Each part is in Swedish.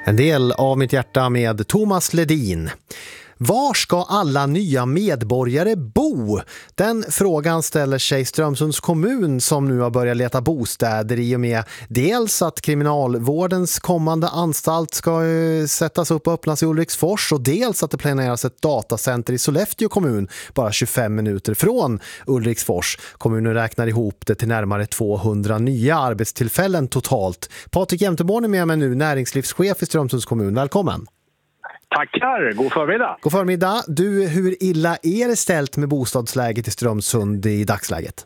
En del av mitt hjärta med Thomas Ledin. Var ska alla nya medborgare bo? Den frågan ställer sig Strömsunds kommun som nu har börjat leta bostäder i och med dels att kriminalvårdens kommande anstalt ska sättas upp och öppnas i Ulriksfors och dels att det planeras ett datacenter i Sollefteå kommun bara 25 minuter från Ulriksfors. Kommunen räknar ihop det till närmare 200 nya arbetstillfällen totalt. Patrik Jämteborn är med mig nu, näringslivschef i Strömsunds kommun. Välkommen! Tackar, god förmiddag. God förmiddag. Du, hur illa är det ställt med bostadsläget i Strömsund i dagsläget?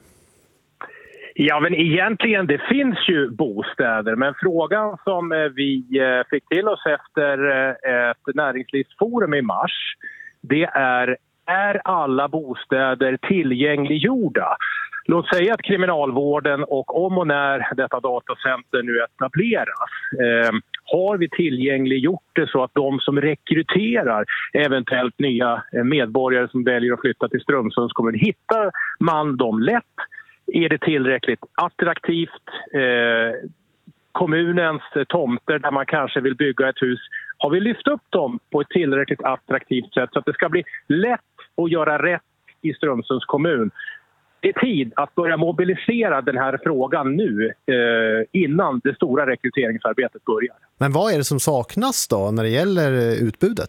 Ja, men egentligen det finns ju bostäder, men frågan som vi fick till oss efter ett näringslivsforum i mars, det är alla bostäder tillgängliggjorda? Låt säga att kriminalvården och om och när detta datacenter nu etableras, har vi tillgängliggjort det så att de som rekryterar eventuellt nya medborgare som väljer att flytta till Strömsunds kommun, hittar man dem lätt? Är det tillräckligt attraktivt? Kommunens tomter där man kanske vill bygga ett hus, har vi lyft upp dem på ett tillräckligt attraktivt sätt så att det ska bli lätt att göra rätt i Strömsunds kommun? Det är tid att börja mobilisera den här frågan nu innan det stora rekryteringsarbetet börjar. Men vad är det som saknas då när det gäller utbudet?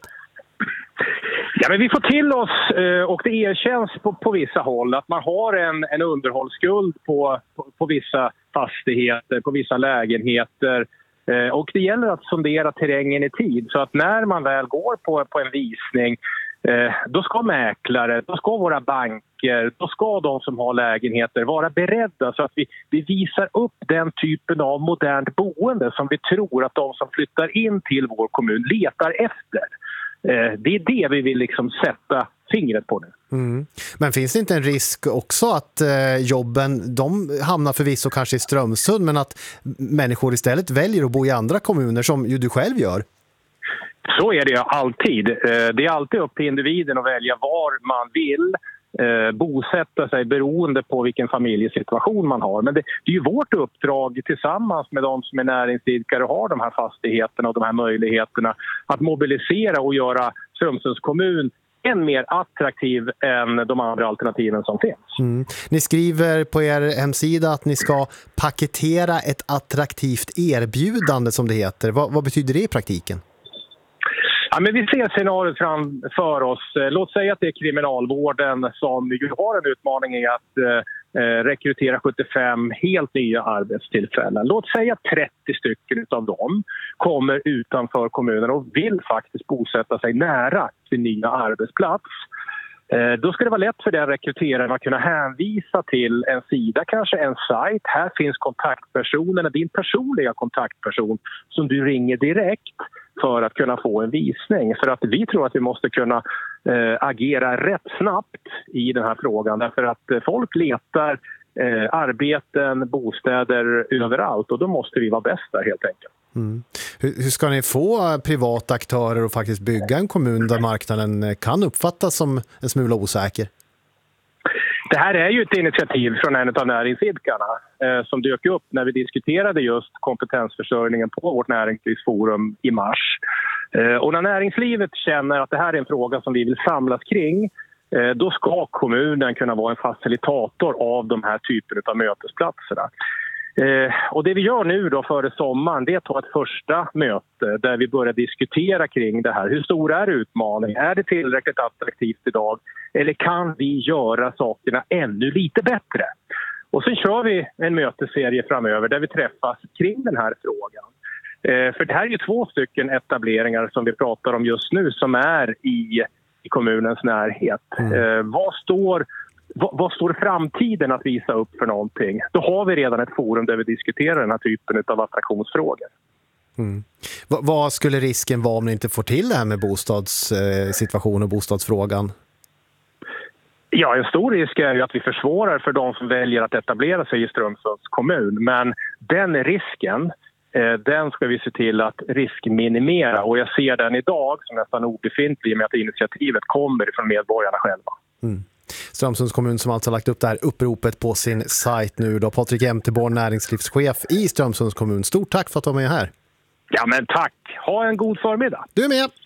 Ja, men vi får till oss, och det erkänns på vissa håll, att man har en underhållsskuld på vissa fastigheter, på vissa lägenheter. Och det gäller att sondera terrängen i tid så att när man väl går på en visning, då ska mäklare, då ska våra banker, då ska de som har lägenheter vara beredda så att vi visar upp den typen av modernt boende som vi tror att de som flyttar in till vår kommun letar efter. Det är det vi vill liksom sätta fingret på nu. Mm. Men finns det inte en risk också att jobben, de hamnar förvisso kanske i Strömsund, men att människor istället väljer att bo i andra kommuner som ju du själv gör? Så är det ju alltid. Det är alltid upp till individen att välja var man vill bosätta sig beroende på vilken familjesituation man har. Men det är ju vårt uppdrag tillsammans med de som är näringsidkare och har de här fastigheterna och de här möjligheterna att mobilisera och göra Strömsunds kommun än mer attraktiv än de andra alternativen som finns. Mm. Ni skriver på er hemsida att ni ska paketera ett attraktivt erbjudande som det heter. Vad betyder det i praktiken? Ja, men vi ser scenariot framför oss. Låt säga att det är kriminalvården som ju har en utmaning i att rekrytera 75 helt nya arbetstillfällen. Låt säga 30 stycken av dem kommer utanför kommunen och vill faktiskt bosätta sig nära sin nya arbetsplats. Då ska det vara lätt för den rekryteraren att kunna hänvisa till en sida, kanske en sajt. Här finns kontaktpersonen, din personliga kontaktperson som du ringer direkt för att kunna få en visning. För att vi tror att vi måste kunna agera rätt snabbt i den här frågan. Därför att folk letar arbeten, bostäder överallt och då måste vi vara bäst där helt enkelt. Mm. Hur ska ni få privata aktörer att faktiskt bygga en kommun där marknaden kan uppfattas som en smula osäker? Det här är ju ett initiativ från en av näringsidkarna som dök upp när vi diskuterade just kompetensförsörjningen på vårt näringslivsforum i mars. Och när näringslivet känner att det här är en fråga som vi vill samlas kring, då ska kommunen kunna vara en facilitator av de här typen av mötesplatserna. Och det vi gör nu då före sommaren, det är att ta ett första möte där vi börjar diskutera kring det här. Hur stor är utmaningen? Är det tillräckligt attraktivt idag? Eller kan vi göra sakerna ännu lite bättre? Och sen kör vi en möteserie framöver där vi träffas kring den här frågan. För det här är ju 2 stycken etableringar som vi pratar om just nu som är i kommunens närhet. Vad står framtiden att visa upp för någonting? Då har vi redan ett forum där vi diskuterar den här typen av attraktionsfrågor. Mm. Vad skulle risken vara om ni inte får till det här med bostadssituation och bostadsfrågan? Ja, en stor risk är ju att vi försvårar för de som väljer att etablera sig i Strömsunds kommun. Men den risken, den ska vi se till att riskminimera. Och jag ser den idag som nästan obefintlig med att initiativet kommer från medborgarna själva. Mm. Strömsunds kommun som alltså har lagt upp det här uppropet på sin sajt nu då. Patrik Jämteborn, näringslivschef i Strömsunds kommun. Stort tack för att du var med här. Ja, men tack. Ha en god förmiddag. Du är med.